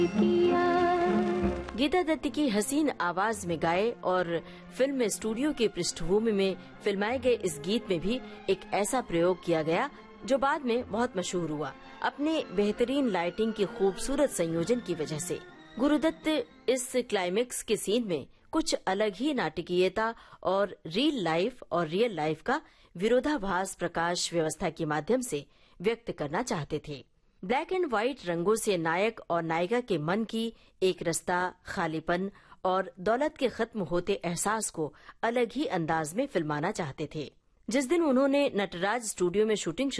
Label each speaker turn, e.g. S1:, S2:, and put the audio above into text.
S1: गीता दत्त की हसीन आवाज में गाए और फिल्म स्टूडियो के पृष्ठभूमि में फिल्माए गए इस गीत में भी एक ऐसा प्रयोग किया गया जो बाद में बहुत मशहूर हुआ अपने बेहतरीन लाइटिंग की खूबसूरत संयोजन की वजह से। गुरुदत्त इस क्लाइमेक्स के सीन में कुछ अलग ही नाटकीयता और रियल लाइफ का विरोधाभास प्रकाश व्यवस्था के माध्यम से व्यक्त करना चाहते थे। ब्लैक एंड व्हाइट रंगों से नायक और नायिका के मन की एक रास्ता, खालीपन और दौलत के खत्म होते एहसास को अलग ही अंदाज में फिल्माना चाहते थे। जिस दिन उन्होंने नटराज स्टूडियो में शूटिंग